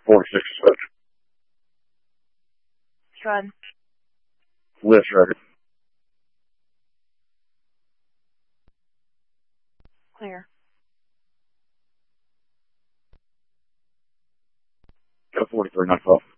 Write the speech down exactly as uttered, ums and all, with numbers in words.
forty-six switch. Run. Lift record. Clear. Go forty-three, nine twelve.